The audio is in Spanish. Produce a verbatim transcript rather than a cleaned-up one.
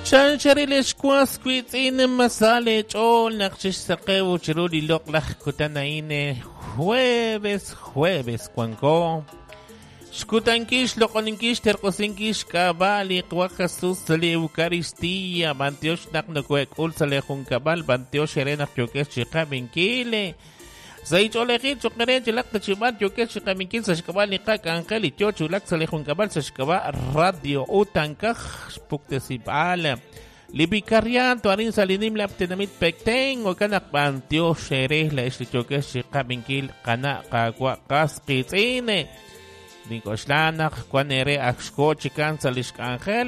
Shansharilesh kwasquit in masale chol naqchish saqew chiruli loqlaj kutanaine jueves jueves cuanco Shkutankish loqoninkish terqosinkish kabali qwakasus sali eucaristía bantiosh naqnokwek ulsale jun kabal bantiosh erenak yokesh chiqabinkile Zay cholekit chokere chilak tachibat yokesh chiqabinkil sa shkabal niqak angel ityo chulak sale jun kabal sa shkaba radio utankaj puktesibal Libikarian tuarin salinim laptenamit pekteng o kanak bantio shere la islichoke shikabinkil kana kagwa kaskitsine Dinko shlanak kwanere akshko chikan salishk angel